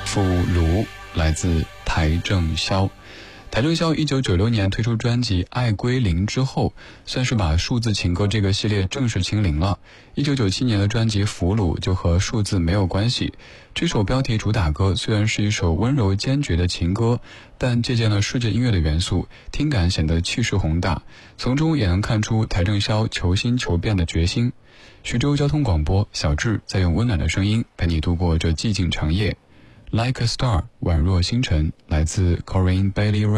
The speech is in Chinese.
俘虏来自邰正宵。邰正宵1996年推出专辑《爱归零》之后，算是把数字情歌这个系列正式清零了。1997年的专辑《俘虏》就和数字没有关系。这首标题主打歌虽然是一首温柔坚决的情歌，但借鉴了世界音乐的元素，听感显得气势宏大，从中也能看出邰正宵求新求变的决心。徐州交通广播，小智在用温暖的声音陪你度过这寂静长夜。Like a Star 宛若星辰，来自 Corinne Bailey